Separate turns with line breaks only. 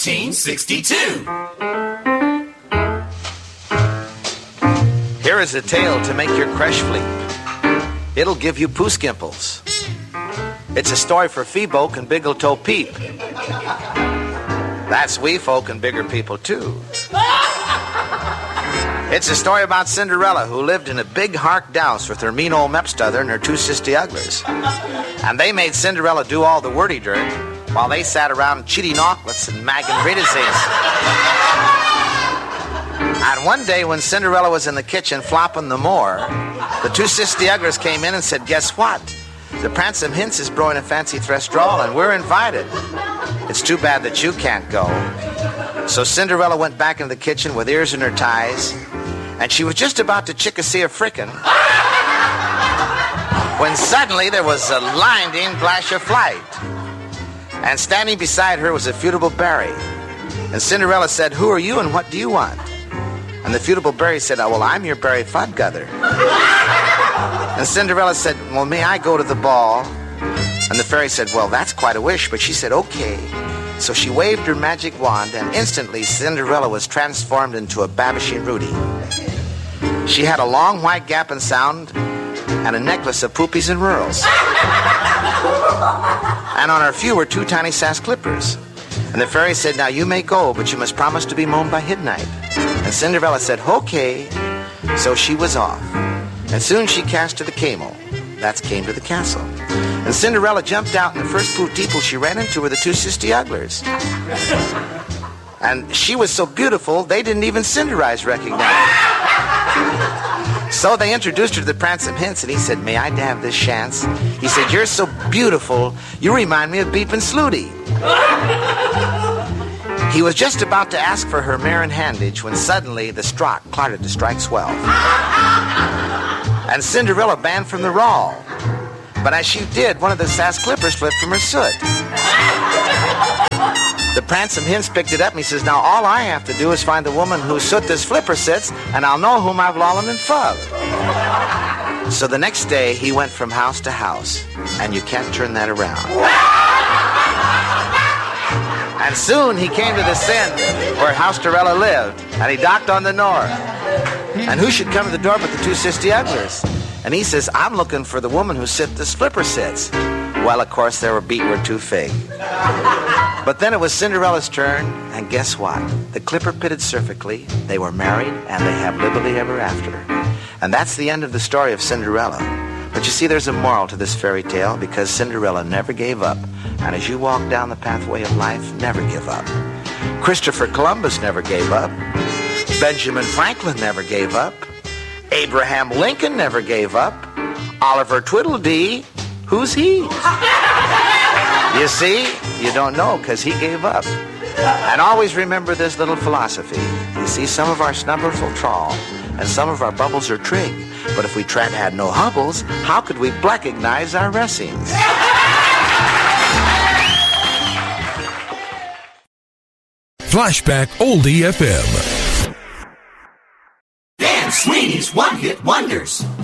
1962.
Here is a tale to make your crush fleep. It'll give you poo skimples. It's a story for Phoebo and Biggle-Toe Peep. That's wee folk and bigger people, too. It's a story about Cinderella, who lived in a big hark house with her mean old mepstother and her two sisty ugglers. And they made Cinderella do all the wordy dirt while they sat around cheating auklets and magging riddises. And one day when Cinderella was in the kitchen flopping the more, the two sisty ugglers came in and said, "Guess what? The Prancing Hints is brewing a fancy threstrol and we're invited. It's too bad that you can't go." So Cinderella went back into the kitchen with ears in her ties, and she was just about to chickasee a frickin' when suddenly there was a blinding flash of light. And standing beside her was a Feudable Berry. And Cinderella said, "Who are you and what do you want?" And the Feudable Berry said, "Oh, well, I'm your Berry Fudguther." And Cinderella said, "Well, may I go to the ball?" And the fairy said, "Well, that's quite a wish," but she said, "Okay." So she waved her magic wand, and instantly Cinderella was transformed into a Babishing Rudy. She had a long white gap and sound and a necklace of poopies and rurals. And on her few were two tiny sass clippers. And the fairy said, "Now you may go, but you must promise to be home by midnight." And Cinderella said, "Okay." So she was off. And soon she cast to the camel. That's came to the castle. And Cinderella jumped out, and the first people she ran into were the two sisty ugglers. And she was so beautiful, they didn't even Cinderize recognize her. So they introduced her to the Prancing Hints, and he said, "May I have this chance?" He said, "You're so beautiful, you remind me of Beep and Slooty." He was just about to ask for her mare in handage when suddenly the strot clattered to strike 12. And Cinderella banned from the rawl. But as she did, one of the sass clippers slipped from her soot. The Prancing Hints picked it up, and he says, "Now all I have to do is find the woman whose soot this flipper sits, and I'll know whom I've lollen and fubbed." So the next day, he went from house to house, and you can't turn that around. And soon he came to the Sind where Housterella lived, and he knocked on the door. And who should come to the door but the two sisty ugglers? And he says, "I'm looking for the woman who this flipper sits." Well, of course, they were beat were too fig. But then it was Cinderella's turn, and guess what? The clipper pitted perfectly, they were married, and they have lively ever after. And that's the end of the story of Cinderella. But you see, there's a moral to this fairy tale, because Cinderella never gave up. And as you walk down the pathway of life, never give up. Christopher Columbus never gave up. Benjamin Franklin never gave up. Abraham Lincoln never gave up. Oliver Tweedledee, who's he? You see, you don't know because he gave up. And always remember this little philosophy. You see, some of our snubbers will trawl, and some of our bubbles are trig. But if we had no hubbles, how could we blackignize our ressings?
Flashback Oldie FM.
Dan Sweeney's One-Hit Wonders.